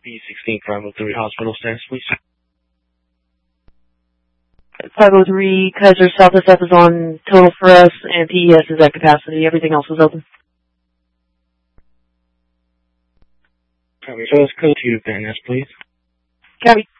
B16 503 hospital status, please. 503 Kaiser South SF is on total for us, and PES is at capacity. Everything else is open. Copy. So let's code to Van Ness, please. Copy.